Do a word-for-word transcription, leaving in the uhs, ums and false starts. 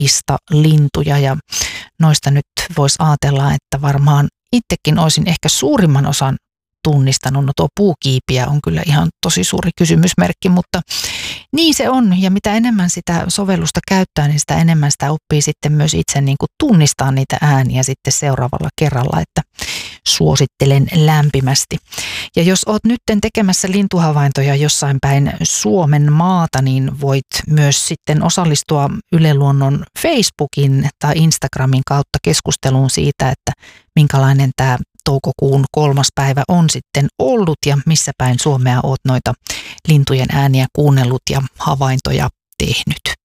puuista lintuja ja noista nyt voisi ajatella, että varmaan itsekin olisin ehkä suurimman osan tunnistanut. No tuo puukiipiä on kyllä ihan tosi suuri kysymysmerkki, mutta niin se on. Ja mitä enemmän sitä sovellusta käyttää, niin sitä enemmän sitä oppii sitten myös itse niin kuin tunnistaa niitä ääniä sitten seuraavalla kerralla, että suosittelen lämpimästi. Ja jos oot nytten tekemässä lintuhavaintoja jossain päin Suomen maata, niin voit myös sitten osallistua Yle Luonnon Facebookin tai Instagramin kautta keskusteluun siitä, että minkälainen tämä toukokuun kolmas päivä on sitten ollut ja missä päin Suomea oot noita lintujen ääniä kuunnellut ja havaintoja tehnyt.